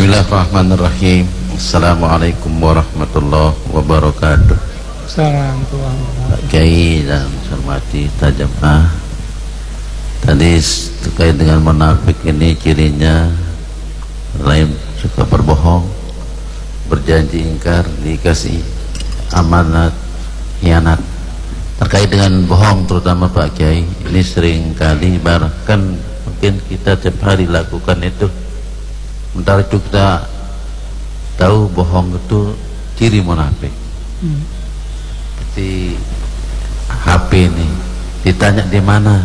Bismillahirrahmanirrahim. Assalamualaikum warahmatullahi wabarakatuh. Assalamualaikum. Pak Kiai dan hormati tajamah. Tadi terkait dengan munafik ini cirinya lain suka berbohong, berjanji ingkar, dikasih amanat, khianat. Terkait dengan bohong terutama Pak Kiai, ini sering kali bahkan mungkin kita tiap hari lakukan itu. Sementara itu kita tahu bohong itu ciri munafik. Seperti HP ini, ditanya di mana,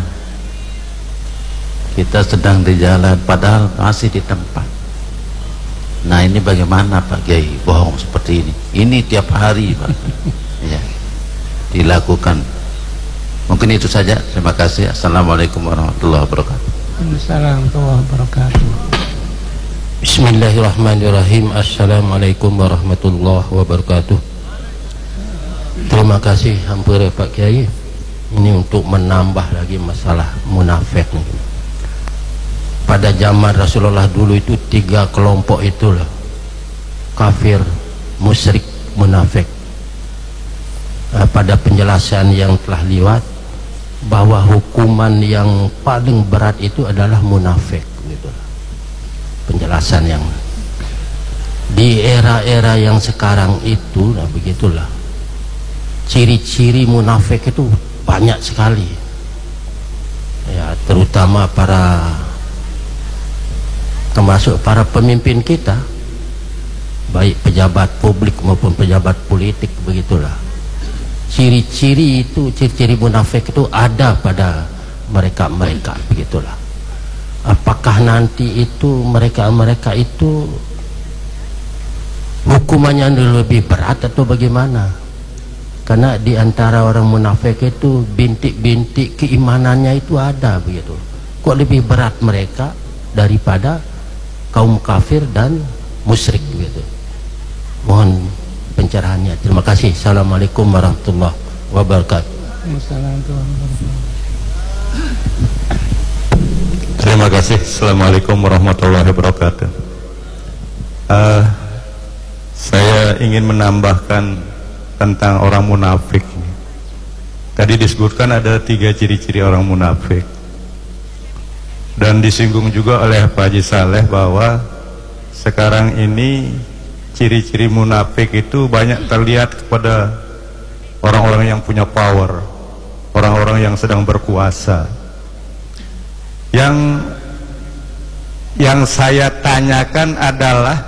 kita sedang di jalan padahal masih di tempat. Nah ini bagaimana Pak Kiai bohong seperti ini? Ini tiap hari Pak. Ya, dilakukan. Mungkin itu saja. Terima kasih. Assalamualaikum warahmatullahi wabarakatuh. Assalamualaikum warahmatullahi wabarakatuh. Bismillahirrahmanirrahim. Assalamualaikum warahmatullahi wabarakatuh. Terima kasih hampir Pak Kiai. Ini untuk menambah lagi masalah munafik. Pada zaman Rasulullah dulu itu 3 kelompok itulah: kafir, musyrik, munafik. Pada penjelasan yang telah lewat bahwa hukuman yang paling berat itu adalah munafik. Penjelasan yang di era-era yang sekarang itu, nah begitulah ciri-ciri munafik itu banyak sekali ya, terutama termasuk para pemimpin kita, baik pejabat publik maupun pejabat politik. Begitulah ciri-ciri itu, ciri-ciri munafik itu ada pada mereka begitulah. Apakah nanti itu mereka itu hukumannya lebih berat atau bagaimana? Karena di antara orang munafik itu bintik-bintik keimanannya itu ada begitu. Kok lebih berat mereka daripada kaum kafir dan musyrik begitu. Mohon pencerahannya. Terima kasih. Assalamualaikum warahmatullahi wabarakatuh. Terima kasih. Assalamualaikum warahmatullahi wabarakatuh. Saya ingin menambahkan tentang orang munafik. Tadi disebutkan ada 3 ciri-ciri orang munafik, dan disinggung juga oleh Pak Haji Saleh bahwa sekarang ini ciri-ciri munafik itu banyak terlihat kepada orang-orang yang punya power, orang-orang yang sedang berkuasa. Yang saya tanyakan adalah,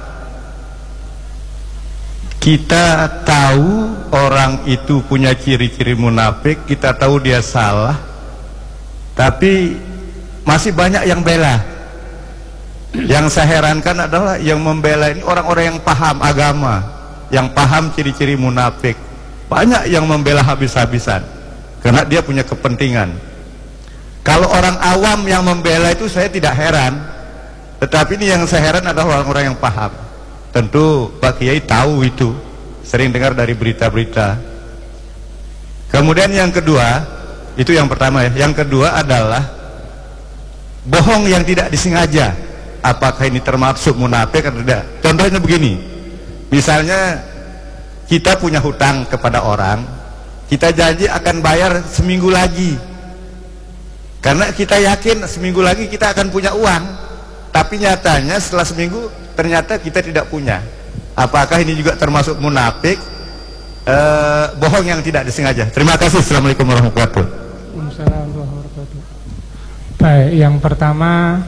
kita tahu orang itu punya ciri-ciri munafik, kita tahu dia salah, tapi masih banyak yang bela. Yang saya herankan adalah yang membela ini orang-orang yang paham agama, yang paham ciri-ciri munafik. Banyak yang membela habis-habisan karena dia punya kepentingan. Kalau orang awam yang membela itu saya tidak heran, tetapi ini yang saya heran adalah orang-orang yang paham. Tentu Pak Kiai tahu itu, sering dengar dari berita-berita. Kemudian yang kedua, itu yang pertama ya. Yang kedua adalah bohong yang tidak disengaja. Apakah ini termasuk munafik atau tidak? Contohnya begini, misalnya kita punya hutang kepada orang, kita janji akan bayar seminggu lagi, karena kita yakin seminggu lagi kita akan punya uang, tapi nyatanya setelah seminggu ternyata kita tidak punya. Apakah ini juga termasuk munafik, bohong yang tidak disengaja? Terima kasih. Assalamualaikum warahmatullahi wabarakatuh. Baik, yang pertama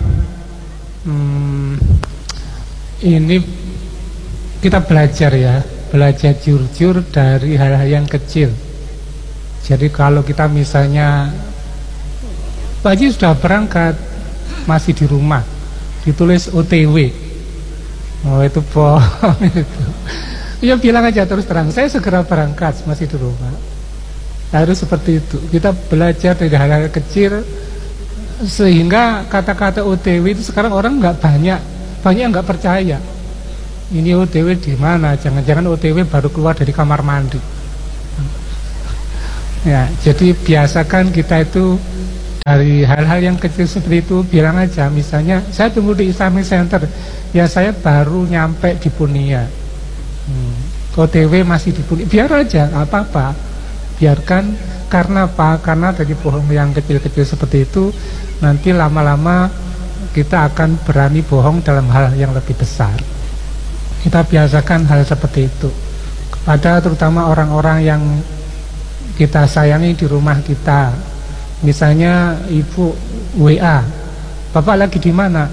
ini kita belajar ya, belajar jujur dari hal-hal yang kecil. Jadi kalau kita misalnya Pak Haji sudah berangkat, masih di rumah, ditulis OTW, oh itu bohong itu. Ya bilang aja terus terang, saya segera berangkat, masih di rumah. Harus seperti itu. Kita belajar dari hal-hal kecil, sehingga kata-kata OTW itu sekarang orang banyak yang nggak percaya. Ini OTW di mana? Jangan-jangan OTW baru keluar dari kamar mandi. Ya, jadi biasakan kita itu dari hal-hal yang kecil seperti itu bilang aja, misalnya saya tunggu di Islamic Center, ya saya baru nyampe di Punia, OTW masih di Punia, biar aja, nggak apa-apa, biarkan. Karena apa? Karena dari bohong yang kecil-kecil seperti itu nanti lama-lama kita akan berani bohong dalam hal yang lebih besar. Kita biasakan hal seperti itu kepada terutama orang-orang yang kita sayangi di rumah kita. Misalnya ibu WA, bapak lagi di mana?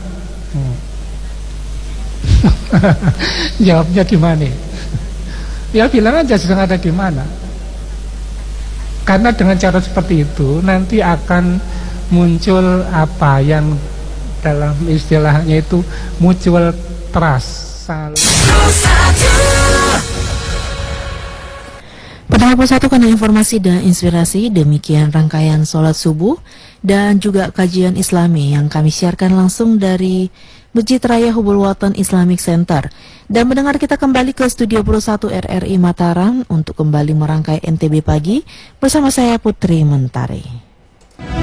Jawabnya di mana? Ya bilang aja sedang ada di mana. Karena dengan cara seperti itu nanti akan muncul apa yang dalam istilahnya itu mutual trust. Pendengar Persatu, karena informasi dan inspirasi, demikian rangkaian sholat subuh dan juga kajian Islami yang kami siarkan langsung dari Masjid Raya Hubul Watan Islamic Center. Dan mendengar, kita kembali ke Studio 21 RRI Mataram untuk kembali merangkai NTB Pagi bersama saya Putri Mentari.